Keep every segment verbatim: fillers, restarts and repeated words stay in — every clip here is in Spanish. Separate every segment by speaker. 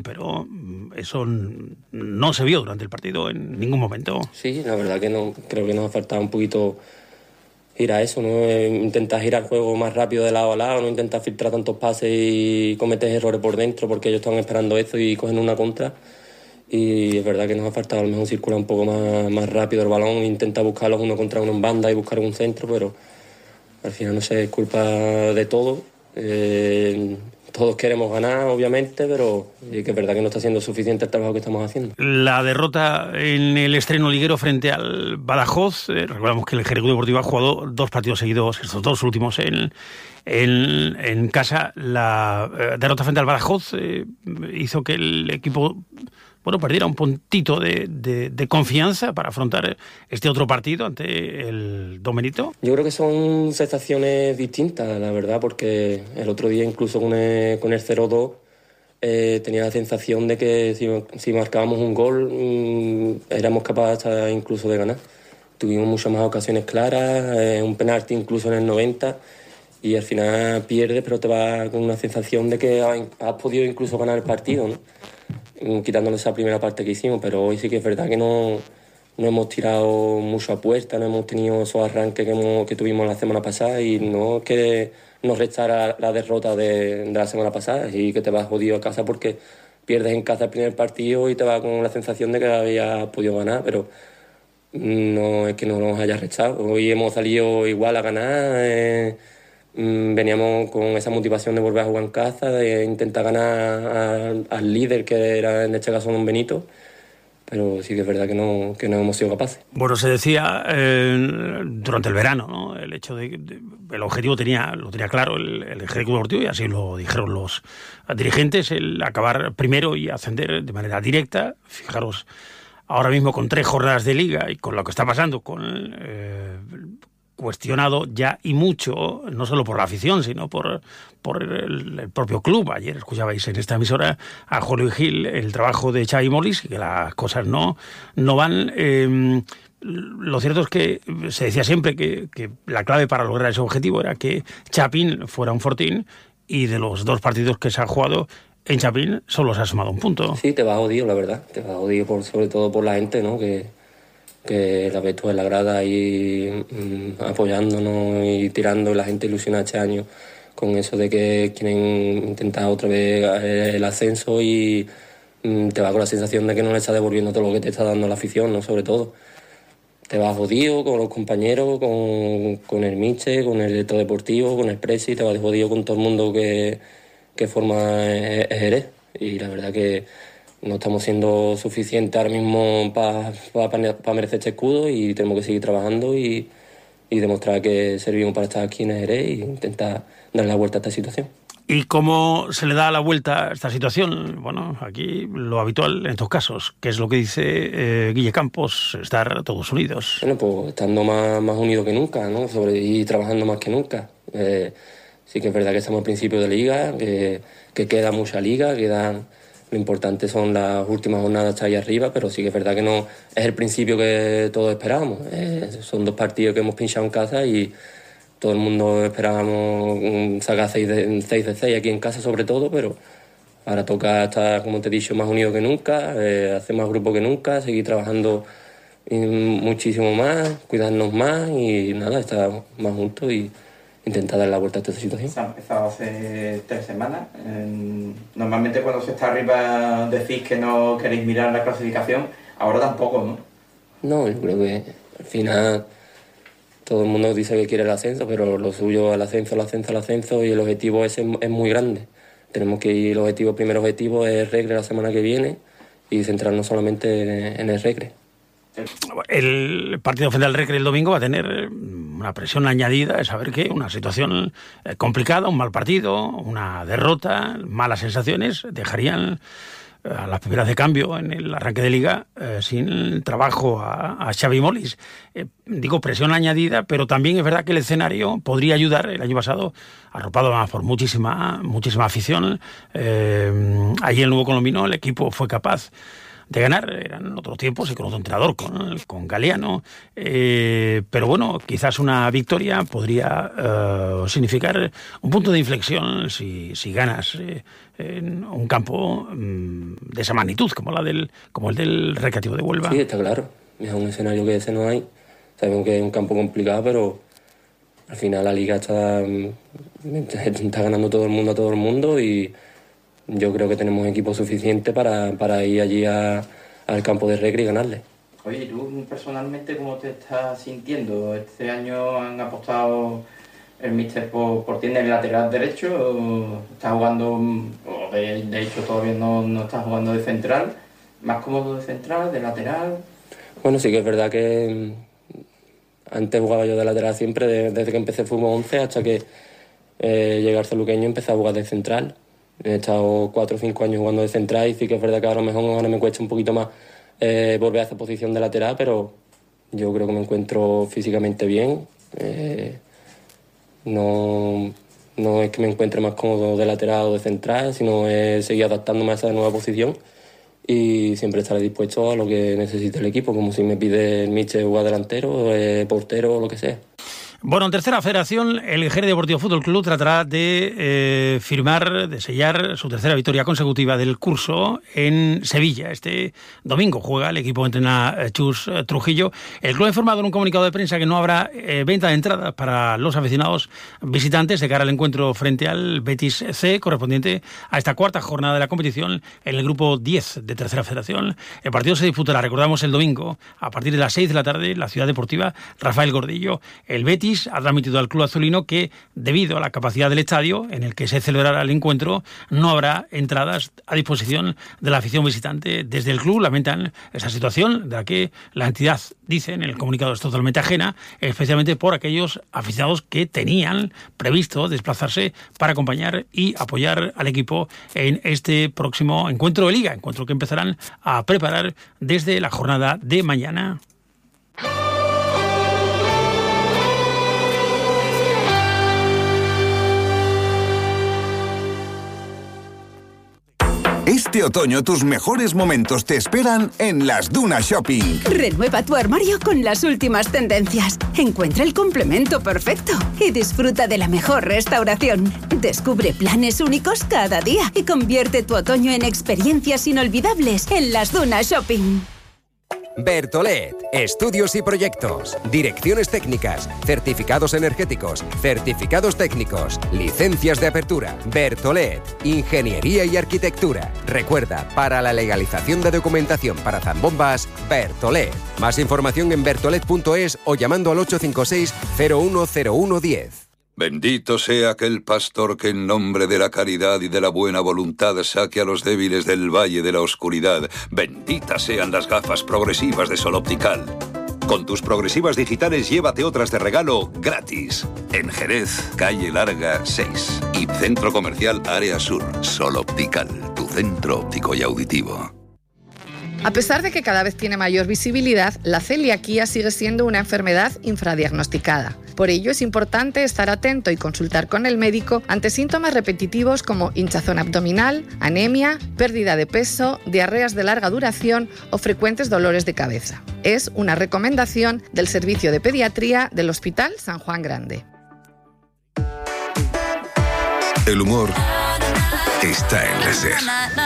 Speaker 1: pero eso no se vio durante el partido en ningún momento.
Speaker 2: Sí, la verdad que no, creo que nos ha faltado un poquito ir a eso, ¿no? Intentar girar el juego más rápido de lado a lado, no intentar filtrar tantos pases y cometer errores por dentro, porque ellos están esperando eso y cogen una contra. Y es verdad que nos ha faltado a lo mejor circular un poco más, más rápido el balón, intentar buscarlos uno contra uno en banda y buscar un centro, pero al final no sé, es culpa de todo. Eh, todos queremos ganar, obviamente, pero es que es verdad que no está siendo suficiente el trabajo que estamos haciendo.
Speaker 1: La derrota en el estreno liguero frente al Badajoz, eh, recordamos que el Jerez Deportivo ha jugado dos partidos seguidos, estos dos últimos en, en, en casa. La eh, derrota frente al Badajoz eh, hizo que el equipo bueno, perdiera un puntito de, de, de confianza para afrontar este otro partido ante el Don Benito.
Speaker 2: Yo creo que son sensaciones distintas, la verdad, porque el otro día incluso con el, con el cero dos eh, tenía la sensación de que si, si marcábamos un gol mmm, éramos capaces hasta incluso de ganar. Tuvimos muchas más ocasiones claras, eh, un penalti incluso en el noventa, y al final pierdes, pero te vas con una sensación de que has, has podido incluso ganar el partido, ¿no? Quitándole esa primera parte que hicimos, pero hoy sí que es verdad que no, no hemos tirado mucho a puerta, no hemos tenido esos arranques que, hemos, que tuvimos la semana pasada, y no es que nos restara la derrota de, de la semana pasada y que te vas jodido a casa porque pierdes en casa el primer partido y te vas con la sensación de que habías podido ganar, pero no es que no nos haya restado. Hoy hemos salido igual a ganar, eh, veníamos con esa motivación de volver a jugar en casa, de intentar ganar al, al líder, que era en este caso Don Benito, pero sí que es verdad que no, que no hemos sido capaces.
Speaker 1: Bueno, se decía eh, durante el verano, ¿no? El hecho de, de el objetivo tenía lo tenía claro el, el Ejecutivo Deportivo, y así lo dijeron los dirigentes, el acabar primero y ascender de manera directa. Fijaros, ahora mismo con tres jornadas de liga y con lo que está pasando con eh, cuestionado ya y mucho, no solo por la afición, sino por, por el, el propio club. Ayer escuchabais en esta emisora a Julio Gil el trabajo de Xavi Molins, que las cosas no, no van. Eh, lo cierto es que se decía siempre que, que la clave para lograr ese objetivo era que Chapín fuera un fortín, y de los dos partidos que se han jugado en Chapín solo se ha sumado un punto.
Speaker 2: Sí, te vas jodido, la verdad. Te vas jodido por, sobre todo por la gente, ¿no? Que que la ves tú en la grada ahí mmm, apoyándonos y tirando, y la gente ilusionada este año con eso de que quieren intentar otra vez el ascenso, y mmm, te va con la sensación de que no le está devolviendo todo lo que te está dando la afición, ¿no? Sobre todo te vas jodido con los compañeros, con, con el míster, con el director deportivo, con el presi, te vas jodido con todo el mundo que, que forma Jerez, y la verdad que no estamos siendo suficientes ahora mismo para pa, pa merecer este escudo, y tenemos que seguir trabajando y, y demostrar que servimos para estar aquí en Jerez e intentar darle la vuelta a esta situación.
Speaker 1: ¿Y cómo se le da la vuelta a esta situación? Bueno, aquí lo habitual en estos casos, que es lo que dice eh, Guille Campos, estar todos unidos.
Speaker 2: Bueno, pues estando más, más unidos que nunca, ¿no? Sobre, y trabajando más que nunca. Eh, sí que es verdad que estamos al principio de liga, que, que queda mucha liga, quedan... Lo importante son las últimas jornadas, estar ahí arriba, pero sí que es verdad que no es el principio que todos esperábamos. Eh, son dos partidos que hemos pinchado en casa y todo el mundo esperábamos sacar seis de seis aquí en casa sobre todo, pero ahora toca estar, como te he dicho, más unidos que nunca, eh, hacer más grupo que nunca, seguir trabajando muchísimo más, cuidarnos más y nada, estar más juntos y intentar dar la vuelta a esta situación.
Speaker 3: Se ha empezado hace tres semanas. Eh, normalmente cuando se está arriba decís que no queréis mirar la clasificación, ahora tampoco, ¿no?
Speaker 2: No, yo creo que al final todo el mundo dice que quiere el ascenso, pero lo suyo es el ascenso, el ascenso, el ascenso, y el objetivo ese es muy grande. Tenemos que ir, el objetivo, el primer objetivo es el Recre la semana que viene y centrarnos solamente en el Recre.
Speaker 1: El partido frente al Recre el domingo va a tener una presión añadida de saber que una situación complicada, un mal partido, una derrota, malas sensaciones, dejarían a las primeras de cambio en el arranque de liga eh, sin trabajo a, a Xavi Molins. Eh, digo presión añadida, pero también es verdad que el escenario podría ayudar. El año pasado, arropado más por muchísima, muchísima afición, eh, allí en el Nuevo Colombino el equipo fue capaz de ganar. Eran otros tiempos y con otro entrenador, con, con Galeano. Eh, pero bueno, quizás una victoria podría eh, significar un punto de inflexión si, si ganas eh, en un campo mm, de esa magnitud como la del como el del Recreativo de Huelva.
Speaker 2: Sí, está claro. Es un escenario que ese no hay. Sabemos que es un campo complicado, pero al final la liga está, está ganando todo el mundo a todo el mundo y yo creo que tenemos equipo suficiente para, para ir allí a, al campo de Recre y ganarle.
Speaker 3: Oye, ¿tú personalmente cómo te estás sintiendo? ¿Este año han apostado el míster por, por ti en el lateral derecho? ¿O estás jugando, o de, de hecho todavía no, no estás jugando de central? ¿Más cómodo de central, de lateral?
Speaker 2: Bueno, sí que es verdad que antes jugaba yo de lateral siempre, de, desde que empecé fútbol once hasta que eh, llegué al Saluqueño empecé a jugar de central. He estado cuatro o cinco años jugando de central y sí que es verdad que ahora mejor ahora me cuesta un poquito más eh, volver a esa posición de lateral, pero yo creo que me encuentro físicamente bien. Eh, no, no es que me encuentre más cómodo de lateral o de central, sino es seguir adaptándome a esa nueva posición y siempre estaré dispuesto a lo que necesite el equipo, como si me pide el míster jugar delantero, eh, portero o lo que sea.
Speaker 1: Bueno, en tercera federación, el Jerez Deportivo Fútbol Club tratará de eh, firmar, de sellar su tercera victoria consecutiva del curso en Sevilla. Este domingo juega el equipo entrena Chus Trujillo. El club ha informado en un comunicado de prensa que no habrá eh, venta de entradas para los aficionados visitantes de cara al encuentro frente al Betis C, correspondiente a esta cuarta jornada de la competición en el grupo diez de tercera federación. El partido se disputará, recordamos, el domingo a partir de las seis de la tarde en la Ciudad Deportiva Rafael Gordillo. El Betis ha transmitido al club azulino que, debido a la capacidad del estadio en el que se celebrará el encuentro, no habrá entradas a disposición de la afición visitante. Desde el club lamentan esa situación de la que la entidad dice en el comunicado es totalmente ajena, especialmente por aquellos aficionados que tenían previsto desplazarse para acompañar y apoyar al equipo en este próximo encuentro de Liga, encuentro que empezarán a preparar desde la jornada de mañana.
Speaker 4: Este otoño tus mejores momentos te esperan en Las Dunas Shopping.
Speaker 5: Renueva tu armario con las últimas tendencias. Encuentra el complemento perfecto y disfruta de la mejor restauración. Descubre planes únicos cada día y convierte tu otoño en experiencias inolvidables en Las Dunas Shopping.
Speaker 6: Bertolet, estudios y proyectos, direcciones técnicas, certificados energéticos, certificados técnicos, licencias de apertura. Bertolet, ingeniería y arquitectura. Recuerda, para la legalización de documentación para zambombas, Bertolet. Más información en bertolet punto es o llamando al ocho cinco seis cero uno cero uno uno cero.
Speaker 7: Bendito sea aquel pastor que en nombre de la caridad y de la buena voluntad saque a los débiles del valle de la oscuridad. Benditas sean las gafas progresivas de Sol Optical. Con tus progresivas digitales llévate otras de regalo gratis. En Jerez, calle Larga seis y Centro Comercial Área Sur. Sol Optical, tu centro óptico y auditivo.
Speaker 8: A pesar de que cada vez tiene mayor visibilidad, la celiaquía sigue siendo una enfermedad infradiagnosticada. Por ello es importante estar atento y consultar con el médico ante síntomas repetitivos como hinchazón abdominal, anemia, pérdida de peso, diarreas de larga duración o frecuentes dolores de cabeza. Es una recomendación del Servicio de Pediatría del Hospital San Juan Grande.
Speaker 4: El humor está en la SER.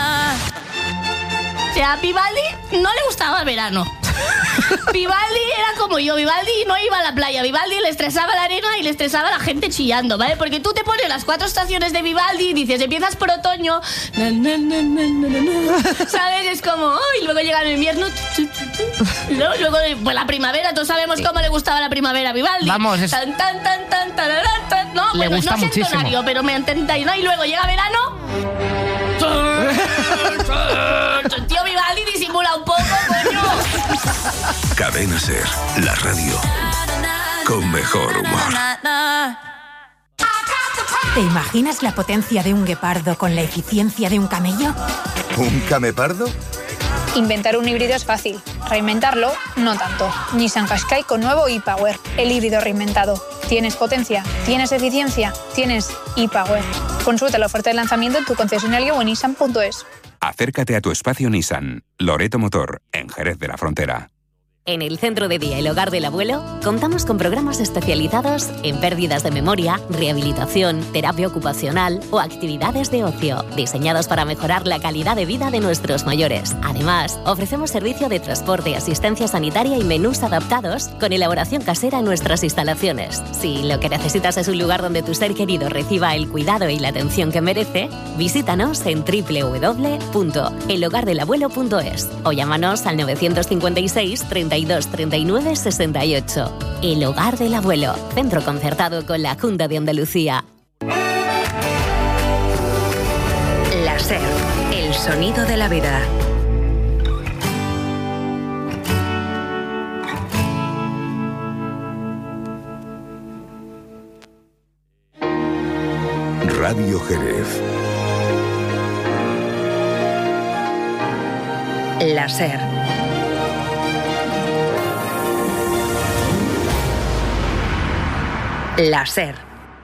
Speaker 9: O sea, a Vivaldi no le gustaba el verano. Vivaldi era como yo, Vivaldi no iba a la playa, Vivaldi le estresaba la arena y le estresaba la gente chillando, ¿vale? Porque tú te pones las cuatro estaciones de Vivaldi y dices, empiezas por otoño, na, na, na, na, na, na, ¿sabes? Es como, oh, y luego llega el invierno, ¿no? Luego pues la primavera, todos sabemos cómo le gustaba la primavera a Vivaldi.
Speaker 10: Vamos, es...
Speaker 9: Tan, tan, tan, tan, tararán, tan, no,
Speaker 10: le
Speaker 9: bueno,
Speaker 10: gusta
Speaker 9: no sé
Speaker 10: muchísimo.
Speaker 9: entonario, pero me entendáis, ¿no? Y luego llega verano... Tío Vivaldi disimula un poco, coño.
Speaker 4: Cadena SER, la radio con mejor humor.
Speaker 11: ¿Te imaginas la potencia de un guepardo con la eficiencia de un camello?
Speaker 4: ¿Un camepardo?
Speaker 12: Inventar un híbrido es fácil, reinventarlo no tanto. Nissan Qashqai con nuevo e-Power, el híbrido reinventado. ¿Tienes potencia? ¿Tienes eficiencia? ¿Tienes e-Power? Consulta la oferta de lanzamiento en tu concesionario o en nissan punto es.
Speaker 10: Acércate a tu espacio Nissan. Loreto Motor, en Jerez de la Frontera.
Speaker 13: En el Centro de Día El Hogar del Abuelo contamos con programas especializados en pérdidas de memoria, rehabilitación, terapia ocupacional o actividades de ocio, diseñados para mejorar la calidad de vida de nuestros mayores. Además, ofrecemos servicio de transporte, asistencia sanitaria y menús adaptados con elaboración casera en nuestras instalaciones. Si lo que necesitas es un lugar donde tu ser querido reciba el cuidado y la atención que merece, visítanos en doble u doble u doble u punto el hogar del abuelo punto es o llámanos al novecientos cincuenta y seis, treinta y dos, treinta y nueve, sesenta y ocho. El Hogar del Abuelo, centro concertado con la Junta de Andalucía.
Speaker 14: La SER, el sonido de la vida.
Speaker 4: Radio Jerez.
Speaker 14: La SER. La SER.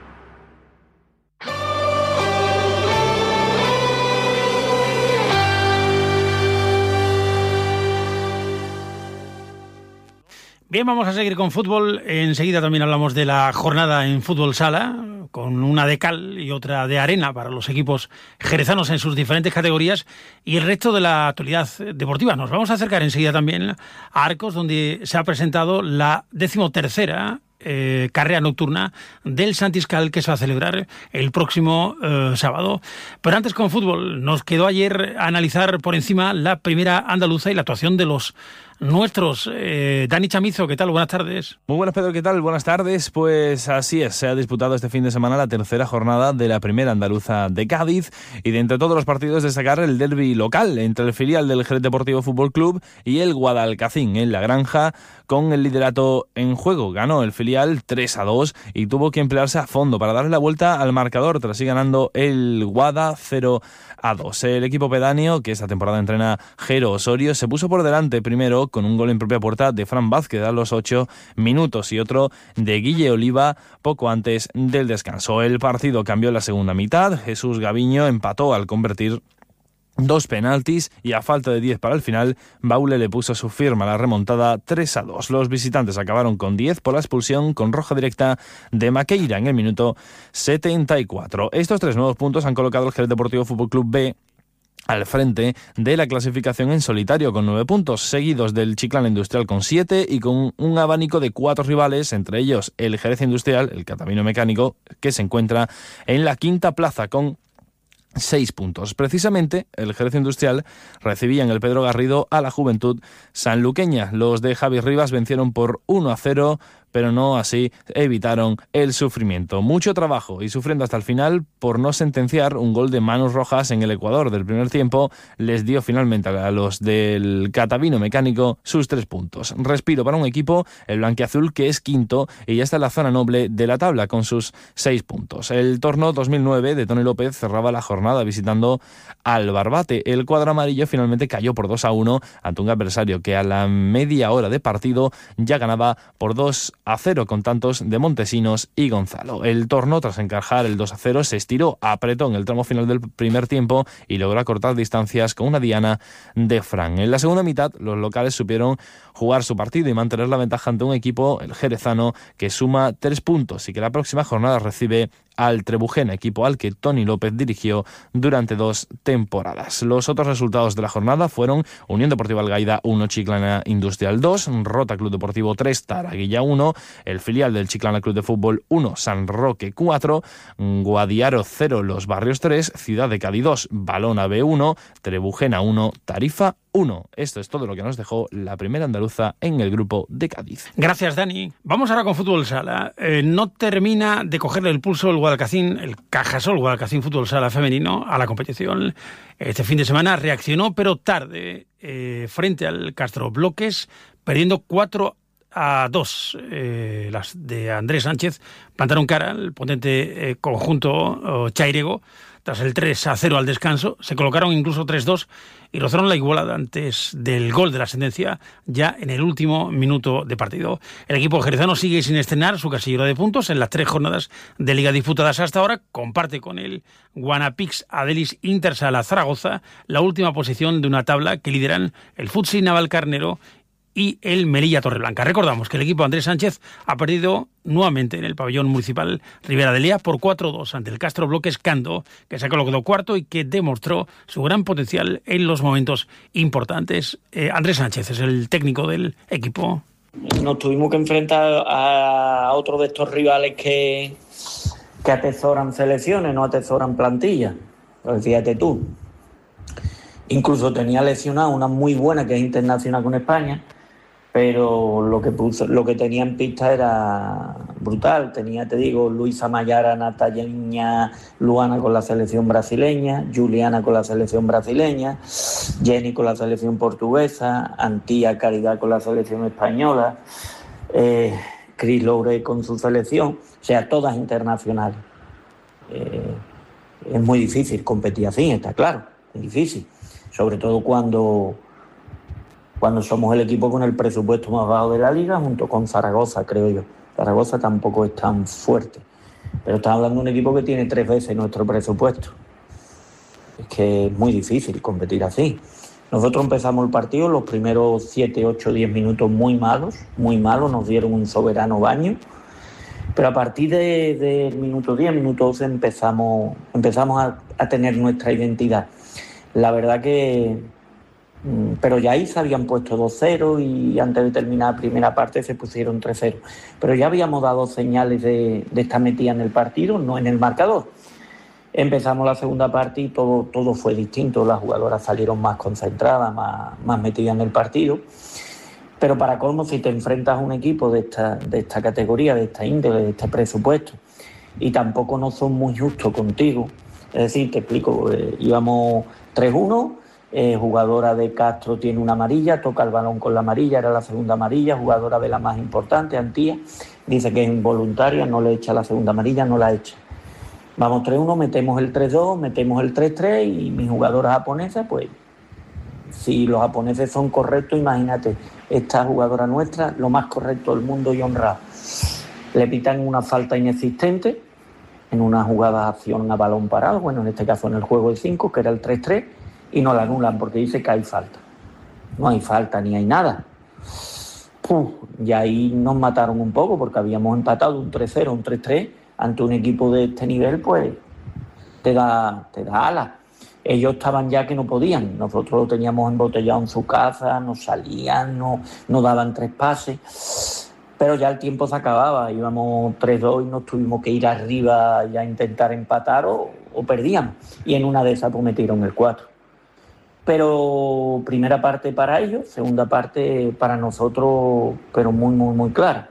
Speaker 1: Bien, vamos a seguir con fútbol. Enseguida también hablamos de la jornada en fútbol sala, con una de cal y otra de arena para los equipos jerezanos en sus diferentes categorías y el resto de la actualidad deportiva. Nos vamos a acercar enseguida también a Arcos, donde se ha presentado la decimotercera Eh, carrera nocturna del Santiscal, que se va a celebrar el próximo eh, sábado. Pero antes, con fútbol, nos quedó ayer analizar por encima la primera andaluza y la actuación de los nuestros. eh, Dani Chamizo, ¿qué tal? Buenas tardes.
Speaker 15: Muy buenas, Pedro, ¿qué tal? Buenas tardes. Pues así es, se ha disputado este fin de semana la tercera jornada de la primera andaluza de Cádiz, y de entre todos los partidos destacar el derbi local entre el filial del Jerez Deportivo Fútbol Club y el Guadalcacín en La Granja, con el liderato en juego. Ganó el filial tres a dos y tuvo que emplearse a fondo para darle la vuelta al marcador, tras ir ganando el Guada cero a dos. El equipo pedáneo, que esta temporada entrena Jero Osorio, se puso por delante primero con un gol en propia puerta de Fran Vázquez a los ocho minutos y otro de Guille Oliva poco antes del descanso. El partido cambió en la segunda mitad. Jesús Gaviño empató al convertir dos penaltis y a falta de diez para el final, Baule le puso su firma a la remontada tres a dos. Los visitantes acabaron con diez por la expulsión con roja directa de Maqueira en el minuto setenta y cuatro. Estos tres nuevos puntos han colocado al Jerez Deportivo Fútbol Club B al frente de la clasificación en solitario con nueve puntos, seguidos del Chiclana Industrial con siete y con un abanico de cuatro rivales, entre ellos el Jerez Industrial, el Catavino Mecánico, que se encuentra en la quinta plaza con seis puntos. Precisamente, el Jerez Industrial recibía en el Pedro Garrido a la Juventud sanluqueña. Los de Javi Rivas vencieron por uno a cero, pero no así evitaron el sufrimiento. Mucho trabajo y sufriendo hasta el final por no sentenciar un gol de manos rojas en el Ecuador del primer tiempo, les dio finalmente a los del Catavino Mecánico sus tres puntos. Respiro para un equipo, el blanquiazul, que es quinto y ya está en la zona noble de la tabla con sus seis puntos. El torneo dos mil nueve de Tony López cerraba la jornada visitando al Barbate. El cuadro amarillo finalmente cayó por dos a uno ante un adversario que a la media hora de partido ya ganaba por dos a cero con tantos de Montesinos y Gonzalo. El torno, tras encajar el dos a cero, se estiró, apretó en el tramo final del primer tiempo y logró acortar distancias con una diana de Fran. En la segunda mitad, los locales supieron jugar su partido y mantener la ventaja ante un equipo, el jerezano, que suma tres puntos y que la próxima jornada recibe al Trebujena, equipo al que Tony López dirigió durante dos temporadas. Los otros resultados de la jornada fueron Unión Deportiva Algaida uno, Chiclana Industrial dos, Rota Club Deportivo tres, Taraguilla uno, el filial del Chiclana Club de Fútbol uno, San Roque cuatro, Guadiaro cero, Los Barrios tres, Ciudad de Cádiz dos, Balona B uno, Trebujena uno, Tarifa uno. Esto es todo lo que nos dejó la primera andaluza en el grupo de Cádiz.
Speaker 1: Gracias, Dani. Vamos ahora con fútbol sala. Eh, no termina de cogerle el pulso el Guadalcacín, el Cajasol Guadalcacín Fútbol Sala femenino a la competición. Este fin de semana reaccionó, pero tarde, eh, frente al Castro Bloques, perdiendo cuatro a dos. Eh, las de Andrés Sánchez plantaron cara al potente eh, conjunto oh, chairego, tras el tres a cero al descanso. Se colocaron incluso tres dos y rozaron la igualdad antes del gol de la sentencia ya en el último minuto de partido. El equipo jerezano sigue sin estrenar su casillero de puntos en las tres jornadas de Liga disputadas hasta ahora. Comparte con el Guanapix Adelis Intersala Zaragoza la última posición de una tabla que lideran el Futsi Navalcarnero y el Melilla Torreblanca. Recordamos que el equipo Andrés Sánchez ha perdido nuevamente en el pabellón municipal Ribera de Lea por cuatro dos ante el Castro Bloques Cando, que se ha colocado cuarto y que demostró su gran potencial en los momentos importantes. Eh, Andrés Sánchez es el técnico del equipo.
Speaker 16: Nos tuvimos que enfrentar a otro de estos rivales que, que atesoran selecciones, no atesoran plantillas. Pues fíjate tú. Incluso tenía lesionada una muy buena que es internacional con España, pero lo que puso, lo que tenía en pista era brutal. Tenía, te digo, Luisa Mayara, Natalia Luana con la selección brasileña, Juliana con la selección brasileña, Jenny con la selección portuguesa, Antía Caridad con la selección española, eh, Cris Loure con su selección, o sea, todas internacionales. Eh, es muy difícil competir así, está claro, es difícil, sobre todo cuando... cuando somos el equipo con el presupuesto más bajo de la liga, junto con Zaragoza, creo yo. Zaragoza tampoco es tan fuerte, pero estamos hablando de un equipo que tiene tres veces nuestro presupuesto. Es que es muy difícil competir así. Nosotros empezamos el partido, los primeros siete, ocho, diez minutos muy malos, muy malos, nos dieron un soberano baño, pero a partir del de, de minuto diez, minuto doce empezamos, empezamos a, a tener nuestra identidad. La verdad que... pero ya ahí se habían puesto dos cero y antes de terminar la primera parte se pusieron tres cero. Pero ya habíamos dado señales de, de estar metida en el partido, no en el marcador. Empezamos la segunda parte y todo, todo fue distinto. Las jugadoras salieron más concentradas, más, más metidas en el partido. Pero para colmo, si te enfrentas a un equipo de esta, de esta categoría, de esta índole, de este presupuesto, y tampoco no son muy justos contigo, es decir, te explico, eh, íbamos tres uno, Eh, jugadora de Castro tiene una amarilla, toca el balón con la amarilla, era la segunda amarilla, jugadora de la más importante, Antía, dice que es involuntaria, no le echa la segunda amarilla, no la echa. Vamos tres uno, metemos el tres dos, metemos el tres tres y mis jugadoras japonesas, pues si los japoneses son correctos, imagínate, esta jugadora nuestra, lo más correcto del mundo y honrado. Le pitan una falta inexistente en una jugada de acción a balón parado, bueno, en este caso en el juego de cinco, que era el tres tres, y no la anulan porque dice que hay falta. No hay falta ni hay nada. Puf, y ahí nos mataron un poco porque habíamos empatado un tres cero, un tres tres ante un equipo de este nivel, pues te da, te da alas. Ellos estaban ya que no podían. Nosotros lo teníamos embotellado en su casa, nos salían, no, nos daban tres pases. Pero ya el tiempo se acababa. Íbamos tres dos y nos tuvimos que ir arriba y a intentar empatar o, o perdíamos. Y en una de esas pues metieron el cuatro. Pero primera parte para ellos, segunda parte para nosotros, pero muy, muy, muy clara.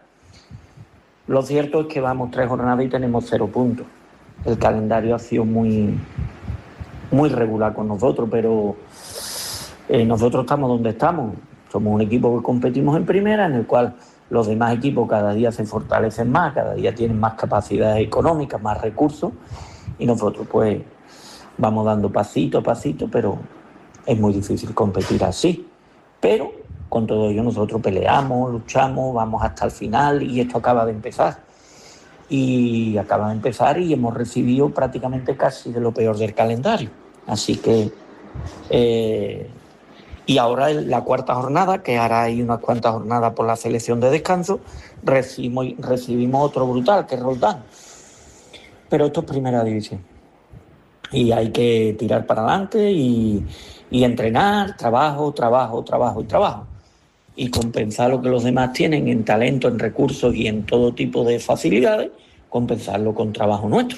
Speaker 16: Lo cierto es que vamos tres jornadas y tenemos cero puntos. El calendario ha sido muy, muy regular con nosotros, pero eh, nosotros estamos donde estamos. Somos un equipo que competimos en primera, en el cual los demás equipos cada día se fortalecen más, cada día tienen más capacidades económicas, más recursos, y nosotros pues vamos dando pasito a pasito, pero... es muy difícil competir así, pero con todo ello nosotros peleamos, luchamos, vamos hasta el final y esto acaba de empezar. Y acaba de empezar y hemos recibido prácticamente casi de lo peor del calendario. Así que, eh, y ahora en la cuarta jornada, que ahora hay unas cuantas jornadas por la selección de descanso, recibimos, recibimos otro brutal, que es Roldán. Pero esto es primera división. Y hay que tirar para adelante y... y entrenar, trabajo, trabajo, trabajo y trabajo. Y compensar lo que los demás tienen en talento, en recursos y en todo tipo de facilidades, compensarlo con trabajo nuestro.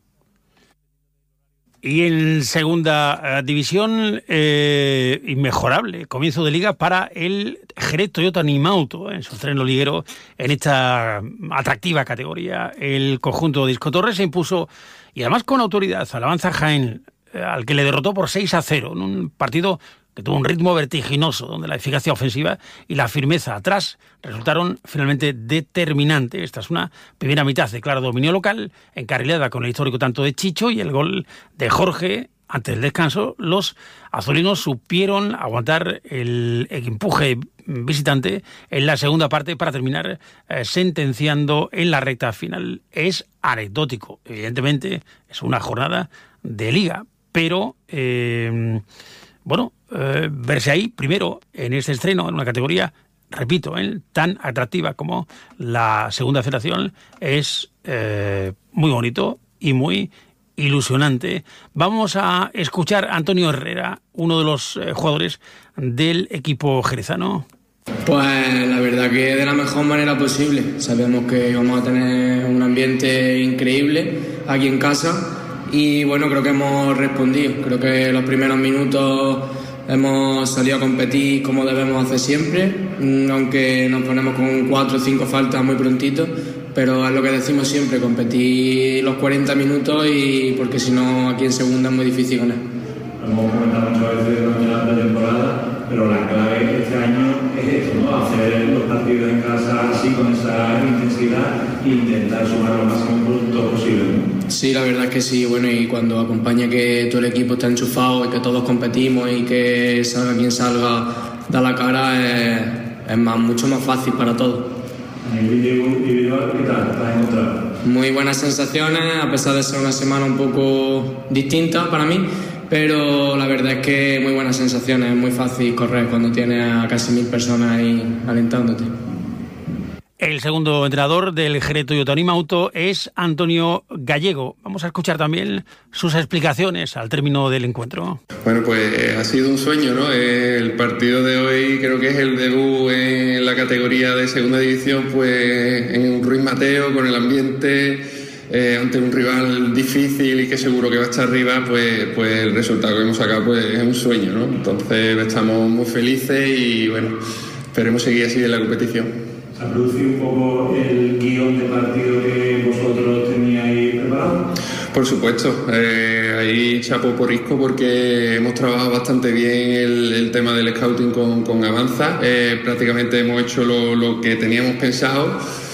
Speaker 1: Y en segunda eh, división, eh, inmejorable comienzo de liga para el Jerez Toyota Nimauto en su estreno liguero en esta atractiva categoría. El conjunto de Isco Torres se impuso, y además con autoridad, al Avanza Jaén, al que le derrotó por seis a cero en un partido que tuvo un ritmo vertiginoso, donde la eficacia ofensiva y la firmeza atrás resultaron finalmente determinantes. Esta es una primera mitad de claro dominio local, encarrilada con el histórico tanto de Chicho y el gol de Jorge. Antes del descanso, los azulinos supieron aguantar el empuje visitante en la segunda parte para terminar eh, sentenciando en la recta final. Es anecdótico, evidentemente, es una jornada de liga, pero eh, bueno, eh, verse ahí primero en este estreno en una categoría, repito, eh, tan atractiva como la segunda federación es eh, muy bonito y muy ilusionante. Vamos a escuchar a Antonio Herrera, uno de los eh, jugadores del equipo jerezano.
Speaker 17: Pues la verdad que de la mejor manera posible. Sabemos que vamos a tener un ambiente increíble aquí en casa y bueno, creo que hemos respondido. Creo que los primeros minutos hemos salido a competir como debemos hacer siempre, aunque nos ponemos con cuatro o cinco faltas muy prontito, pero es lo que decimos siempre, competir los cuarenta minutos y porque si no aquí en segunda es muy difícil ganar.
Speaker 18: Lo hemos comentado muchas veces durante la temporada, pero la clave este año es esto, ¿no? Hacer los partidos en casa así con esa intensidad e intentar sumar los máximos puntos posibles, ¿no?
Speaker 17: Sí, la verdad es que sí, bueno, y cuando acompaña que todo el equipo está enchufado y que todos competimos y que salga quien salga, da la cara, es, es más, mucho más fácil para todos.
Speaker 18: A nivel individual, ¿qué tal? ¿Te has encontrado?
Speaker 17: Muy buenas sensaciones, a pesar de ser una semana un poco distinta para mí, pero la verdad es que muy buenas sensaciones, es muy fácil correr cuando tienes a casi mil personas ahí alentándote.
Speaker 1: El segundo entrenador del Jerez Toyota Animauto es Antonio Gallego. Vamos a escuchar también sus explicaciones al término del encuentro.
Speaker 19: Bueno, pues ha sido un sueño, ¿no? El partido de hoy creo que es el debut en la categoría de segunda división, pues en Ruiz Mateo, con el ambiente, eh, ante un rival difícil y que seguro que va a estar arriba, pues, pues el resultado que hemos sacado pues es un sueño, ¿no? Entonces estamos muy felices y bueno, esperemos seguir así en la competición.
Speaker 18: ¿Se ha producido un poco el guión de partido que vosotros teníais preparado?
Speaker 19: Por supuesto, eh, ahí chapo por isco porque hemos trabajado bastante bien el, el tema del scouting con, con Avanza. Eh, prácticamente hemos hecho lo, lo que teníamos pensado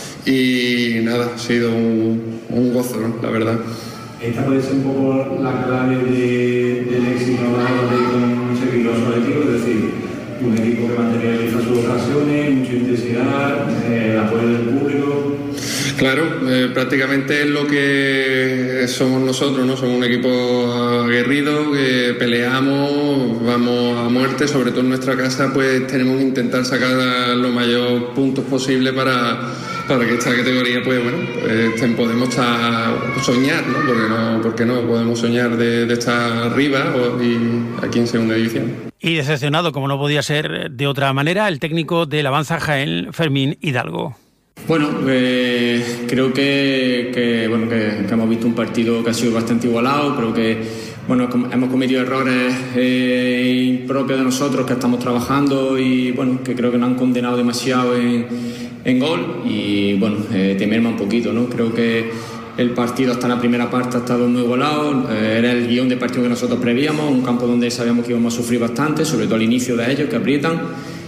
Speaker 19: y nada, ha sido un, un gozo, ¿no? La verdad.
Speaker 18: Esta puede ser un poco la clave de, del éxito de conseguir los objetivos, es decir, un equipo que materializa sus ocasiones, mucha intensidad, eh, el apoyo del público.
Speaker 19: Claro, eh, prácticamente es lo que somos nosotros, ¿no? Somos un equipo aguerrido, que peleamos, vamos a muerte, sobre todo en nuestra casa, pues tenemos que intentar sacar los mayores puntos posibles para, para que esta categoría, pues bueno, pues, podemos estar, soñar, ¿no? Porque no, porque no podemos soñar de, de estar arriba o, y aquí en segunda división.
Speaker 1: Y decepcionado, como no podía ser de otra manera, el técnico del Avanza Jaén, Fermín Hidalgo.
Speaker 17: Bueno, eh, creo que, que, bueno que, que hemos visto un partido que ha sido bastante igualado. Creo que bueno, hemos cometido errores eh, impropios de nosotros que estamos trabajando y bueno, que creo que nos han condenado demasiado en, en gol y bueno, eh, te merma un poquito, ¿no? Creo que el partido hasta la primera parte ha estado muy igualado, eh, era el guión de partido que nosotros prevíamos, un campo donde sabíamos que íbamos a sufrir bastante, sobre todo al inicio de ellos, que aprietan.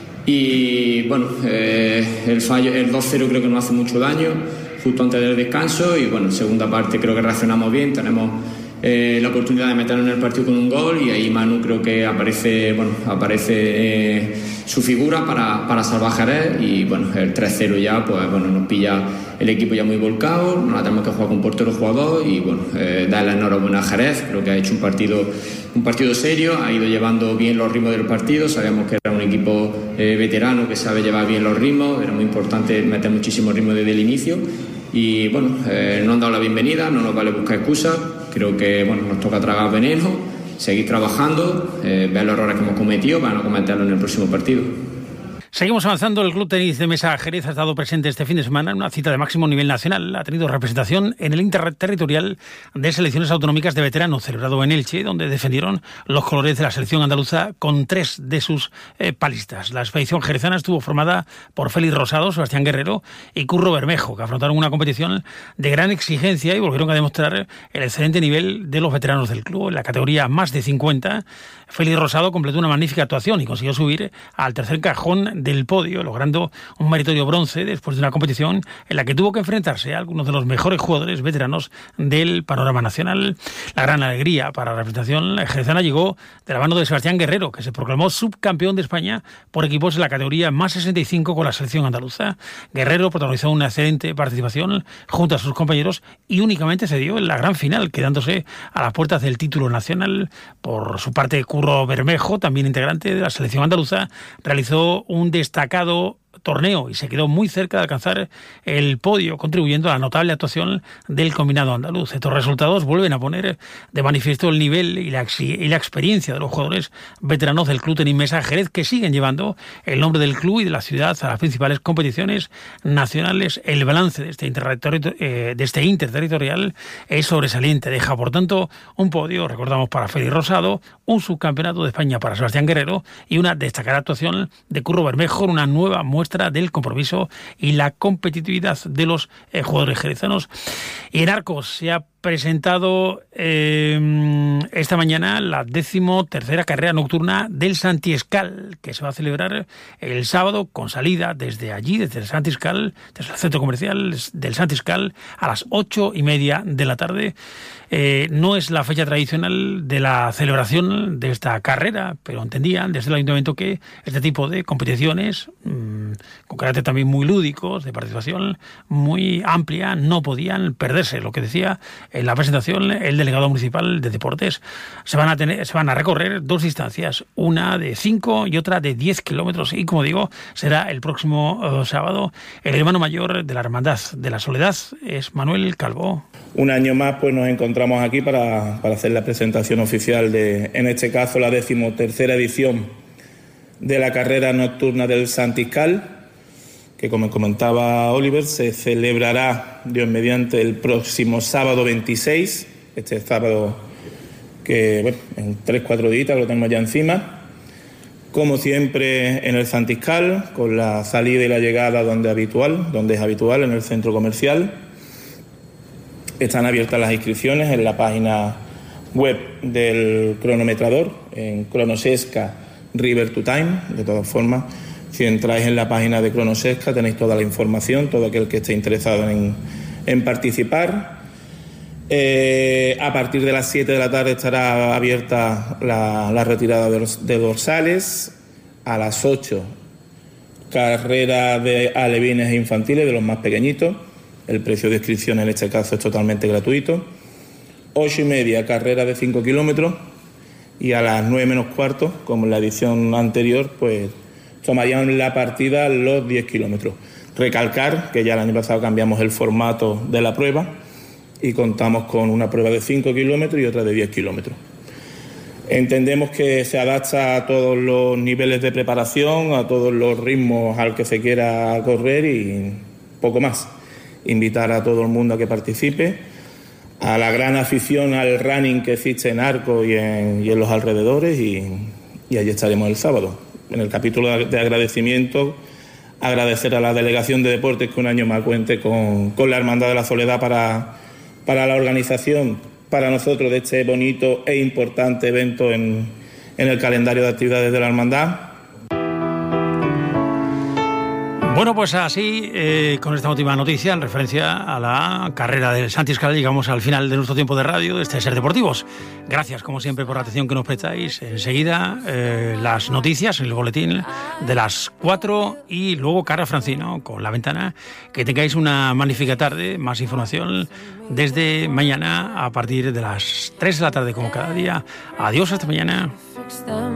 Speaker 17: Y bueno, eh, el fallo, el dos cero creo que nos hace mucho daño, justo antes del descanso. Y bueno, en segunda parte creo que reaccionamos bien, tenemos eh, la oportunidad de meternos en el partido con un gol. Y ahí Manu creo que aparece, bueno, aparece eh, su figura para, para salvar Jerez. Y bueno, el tres cero ya, pues bueno, nos pilla el equipo ya muy volcado, nos la tenemos que jugar con portero jugador. Y bueno, eh, darle la enhorabuena a Jerez, creo que ha hecho un partido, un partido serio, ha ido llevando bien los ritmos del partido. Sabemos que era un equipo eh, veterano que sabe llevar bien los ritmos, era muy importante meter muchísimo ritmo desde el inicio. Y bueno, eh, nos han dado la bienvenida, no nos vale buscar excusas, creo que bueno, nos toca tragar veneno, seguir trabajando, eh, ver los errores que hemos cometido para no cometerlos en el próximo partido.
Speaker 1: Seguimos avanzando. El Club Tenis de Mesa Jerez ha estado presente este fin de semana en una cita de máximo nivel nacional. Ha tenido representación en el interterritorial de selecciones autonómicas de veteranos celebrado en Elche, donde defendieron los colores de la selección andaluza con tres de sus eh, palistas. La expedición jerezana estuvo formada por Félix Rosado, Sebastián Guerrero y Curro Bermejo, que afrontaron una competición de gran exigencia y volvieron a demostrar el excelente nivel de los veteranos del club. En la categoría más de cincuenta, Félix Rosado completó una magnífica actuación y consiguió subir al tercer cajón del podio, logrando un meritorio bronce después de una competición en la que tuvo que enfrentarse a algunos de los mejores jugadores veteranos del panorama nacional. La gran alegría para la representación jerezana llegó de la mano de Sebastián Guerrero, que se proclamó subcampeón de España por equipos en la categoría más sesenta y cinco con la selección andaluza. Guerrero protagonizó una excelente participación junto a sus compañeros y únicamente se dio en la gran final, quedándose a las puertas del título nacional. Por su parte, Curro Bermejo, también integrante de la selección andaluza, realizó un destacado torneo y se quedó muy cerca de alcanzar el podio, contribuyendo a la notable actuación del combinado andaluz. Estos resultados vuelven a poner de manifiesto el nivel y la, y la experiencia de los jugadores veteranos del Club Tenis Mesa Jerez, que siguen llevando el nombre del club y de la ciudad a las principales competiciones nacionales. El balance de este, interterritorial, eh, de este interterritorial es sobresaliente. Deja, por tanto, un podio, recordamos, para Félix Rosado, un subcampeonato de España para Sebastián Guerrero y una destacada actuación de Curro Bermejo, una nueva muestra del compromiso y la competitividad de los eh, jugadores jerezanos. Y en Arcos se ha presentado eh, esta mañana la décimo tercera carrera nocturna del Santiscal, que se va a celebrar el sábado con salida desde allí, desde el Santiscal, desde el centro comercial del Santiscal, a las ocho y media de la tarde. Eh, no es la fecha tradicional de la celebración de esta carrera, pero entendían desde el ayuntamiento que este tipo de competiciones, mmm, con carácter también muy lúdicos, de participación muy amplia, no podían perderse. Lo que decía en la presentación el delegado municipal de deportes, se van a tener, se van a recorrer dos distancias, una de cinco y otra de diez kilómetros, y como digo, será el próximo uh, sábado. El hermano mayor de la Hermandad de la Soledad es Manuel Calvo.
Speaker 20: Un año más pues nos encontramos aquí para, para hacer la presentación oficial de, en este caso, la decimotercera edición de la carrera nocturna del Santiscal, que, como comentaba Oliver, se celebrará, Dios mediante, el próximo sábado veintiséis, este sábado que, bueno, en tres cuatro días lo tenemos ya encima, como siempre en el Santiscal, con la salida y la llegada donde habitual, donde es habitual, en el centro comercial. Están abiertas las inscripciones en la página web del cronometrador, en Cronosesca River to Time. De todas formas, si entráis en la página de Cronosesca tenéis toda la información, todo aquel que esté interesado en, en participar. Eh, a partir de las siete de la tarde estará abierta la, la retirada de, los, de dorsales. A las ocho, carrera de alevines e infantiles, de los más pequeñitos. El precio de inscripción en este caso es totalmente gratuito. Ocho y media, carrera de cinco kilómetros. Y a las nueve menos cuarto, como en la edición anterior, pues tomarían la partida los diez kilómetros. Recalcar que ya el año pasado cambiamos el formato de la prueba y contamos con una prueba de cinco kilómetros y otra de diez kilómetros. Entendemos que se adapta a todos los niveles de preparación, a todos los ritmos al que se quiera correr y poco más. Invitar a todo el mundo a que participe, a la gran afición al running que existe en Arcos y en, y en los alrededores, y, y allí estaremos el sábado. En el capítulo de agradecimiento, agradecer a la Delegación de Deportes que un año más cuente con, con la Hermandad de la Soledad para, para la organización, para nosotros, de este bonito e importante evento en, en el calendario de actividades de la Hermandad.
Speaker 1: Bueno, pues así, eh, con esta última noticia, en referencia a la carrera del Santiscal, llegamos al final de nuestro tiempo de radio de este Ser Deportivos. Gracias, como siempre, por la atención que nos prestáis. Enseguida, eh, las noticias en el boletín de las cuatro y luego Carla Francino con La Ventana. Que tengáis una magnífica tarde. Más información desde mañana a partir de las tres de la tarde, como cada día. Adiós, hasta mañana.